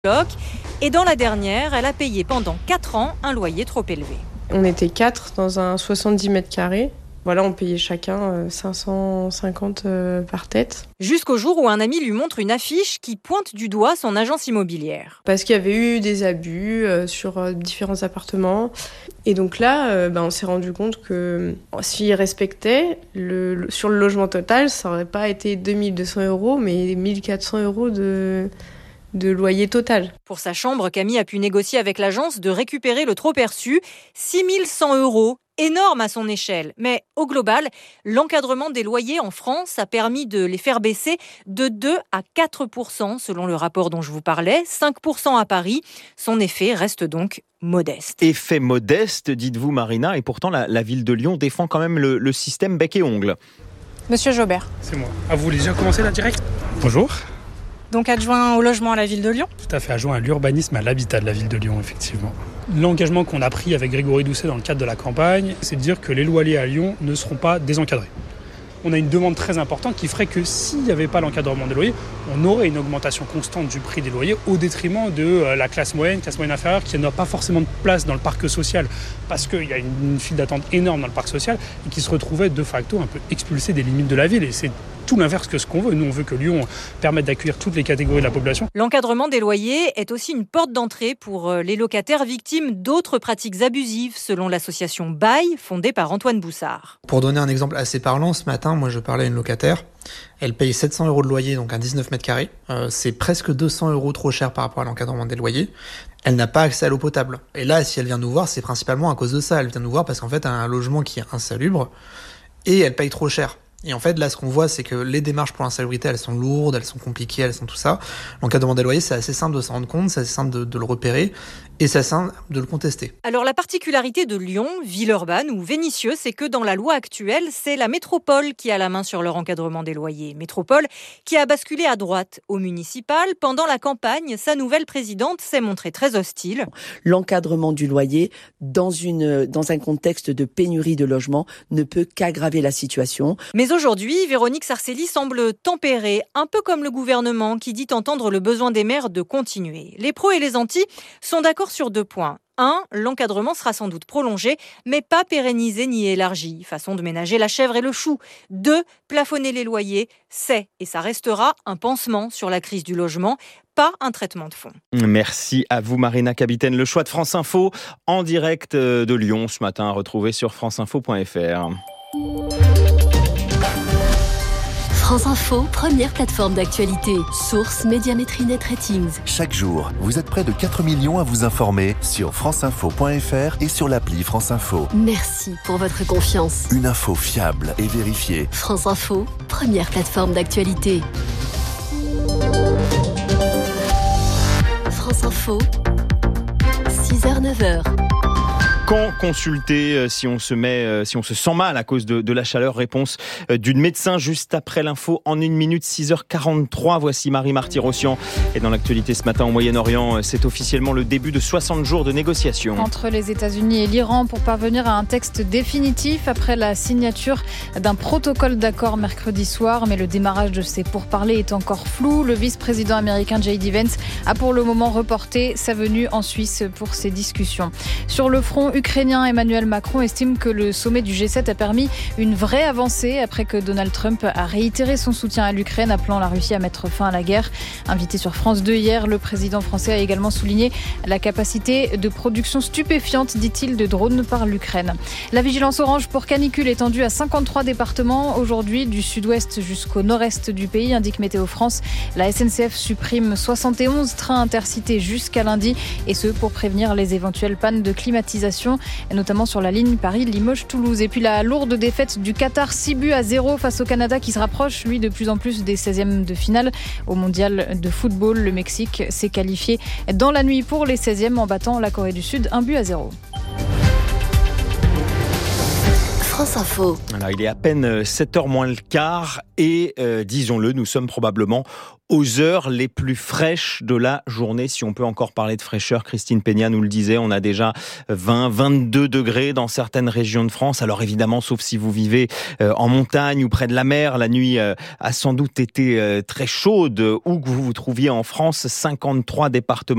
Et dans la dernière, elle a payé pendant 4 ans un loyer trop élevé. On était 4 dans un 70 mètres carrés. Voilà, on payait chacun 550 par tête. Jusqu'au jour où un ami lui montre une affiche qui pointe du doigt son agence immobilière. Parce qu'il y avait eu des abus sur différents appartements. Et donc là, on s'est rendu compte que s'ils respectaient, sur le logement total, ça n'aurait pas été 2200 €, mais 1400 € de loyer total. Pour sa chambre, Camille a pu négocier avec l'agence de récupérer le trop perçu, 6100 €. Énorme à son échelle. Mais au global, l'encadrement des loyers en France a permis de les faire baisser de 2 à 4% selon le rapport dont je vous parlais, 5% à Paris. Son effet reste donc modeste. Effet modeste, dites-vous Marina, et pourtant la ville de Lyon défend quand même le système bec et ongle. Monsieur Jaubert. C'est moi. Ah, vous voulez déjà commencer là direct ? Bonjour. Donc adjoint au logement à la ville de Lyon ? Tout à fait, adjoint à l'urbanisme et à l'habitat de la ville de Lyon, effectivement. L'engagement qu'on a pris avec Grégory Doucet dans le cadre de la campagne, c'est de dire que les loyers à Lyon ne seront pas désencadrés. On a une demande très importante qui ferait que s'il n'y avait pas l'encadrement des loyers, on aurait une augmentation constante du prix des loyers au détriment de la classe moyenne inférieure qui n'a pas forcément de place dans le parc social parce qu'il y a une file d'attente énorme dans le parc social et qui se retrouvait de facto un peu expulsée des limites de la ville. Et c'est tout l'inverse que ce qu'on veut. Nous, on veut que Lyon permette d'accueillir toutes les catégories de la population. L'encadrement des loyers est aussi une porte d'entrée pour les locataires victimes d'autres pratiques abusives, selon l'association Bail, fondée par Antoine Boussard. Pour donner un exemple assez parlant, ce matin, moi je parlais à une locataire. Elle paye 700 € de loyer, donc un 19 mètres carrés. C'est presque 200 € trop cher par rapport à l'encadrement des loyers. Elle n'a pas accès à l'eau potable. Et là, si elle vient nous voir, c'est principalement à cause de ça. Elle vient nous voir parce qu'en fait, elle a un logement qui est insalubre et elle paye trop cher. Et en fait, là, ce qu'on voit, c'est que les démarches pour l'insalubrité, elles sont lourdes, elles sont compliquées, elles sont tout ça. L'encadrement des loyers, c'est assez simple de s'en rendre compte, c'est assez simple de le repérer et c'est assez simple de le contester. Alors, la particularité de Lyon, ville urbaine ou Vénissieux, c'est que dans la loi actuelle, c'est la métropole qui a la main sur leur encadrement des loyers. Métropole qui a basculé à droite au municipal. Pendant la campagne, sa nouvelle présidente s'est montrée très hostile. L'encadrement du loyer, dans un contexte de pénurie de logements, ne peut qu'aggraver la situation. Mais aujourd'hui, Véronique Sarcelli semble tempérée, un peu comme le gouvernement qui dit entendre le besoin des maires de continuer. Les pros et les antis sont d'accord sur 2 points. 1, l'encadrement sera sans doute prolongé, mais pas pérennisé ni élargi. Façon de ménager la chèvre et le chou. 2, plafonner les loyers, c'est et ça restera un pansement sur la crise du logement, pas un traitement de fond. Merci à vous Marina Capitaine. Le choix de France Info en direct de Lyon ce matin à retrouver sur franceinfo.fr. France Info, première plateforme d'actualité. Source Médiamétrie Net Ratings. Chaque jour, vous êtes près de 4 millions à vous informer sur franceinfo.fr et sur l'appli France Info. Merci pour votre confiance. Une info fiable et vérifiée. France Info, première plateforme d'actualité. France Info, 6h-9h. Quand consulter si on se sent mal à cause de la chaleur? Réponse d'une médecin juste après l'info en 1 minute, 6h43. Voici Marie Marty-Rossian. Et dans l'actualité ce matin au Moyen-Orient, c'est officiellement le début de 60 jours de négociations. Entre les États-Unis et l'Iran pour parvenir à un texte définitif après la signature d'un protocole d'accord mercredi soir. Mais le démarrage de ces pourparlers est encore flou. Le vice-président américain J.D. Vance a pour le moment reporté sa venue en Suisse pour ces discussions. Sur le front ukrainien, Emmanuel Macron estime que le sommet du G7 a permis une vraie avancée après que Donald Trump a réitéré son soutien à l'Ukraine, appelant la Russie à mettre fin à la guerre. Invité sur France 2 hier, le président français a également souligné la capacité de production stupéfiante, dit-il, de drones par l'Ukraine. La vigilance orange pour canicule étendue à 53 départements aujourd'hui, du sud-ouest jusqu'au nord-est du pays, indique Météo France. La SNCF supprime 71 trains intercités jusqu'à lundi, et ce pour prévenir les éventuelles pannes de climatisation, et notamment sur la ligne Paris-Limoges-Toulouse. Et puis la lourde défaite du Qatar, 6-0 face au Canada, qui se rapproche, lui, de plus en plus des 16e de finale. Au mondial de football, le Mexique s'est qualifié dans la nuit pour les 16e en battant la Corée du Sud 1-0. France Info. Alors, il est à peine 7h moins le quart et disons-le, nous sommes probablement aux heures les plus fraîches de la journée, si on peut encore parler de fraîcheur. Christine Peña nous le disait, on a déjà 20-22 degrés dans certaines régions de France. Alors évidemment, sauf si vous vivez en montagne ou près de la mer, la nuit a sans doute été très chaude, où que vous vous trouviez en France. 53 départements